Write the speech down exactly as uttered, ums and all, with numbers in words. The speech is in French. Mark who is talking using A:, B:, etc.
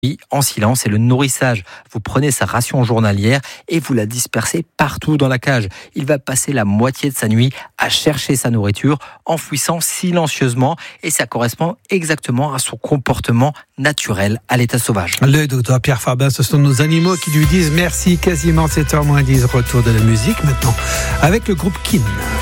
A: en silence et le nourrissage. Vous prenez sa ration journalière et vous la dispersez partout dans la cage. Il va passer la moitié de sa nuit à chercher sa nourriture, enfouissant silencieusement, et ça correspond exactement à son comportement naturel à l'état sauvage.
B: Le docteur Pierre Faber, ce sont nos animaux qui lui disent merci. Quasiment sept heures moins dix, retour de la musique maintenant avec le groupe Kin.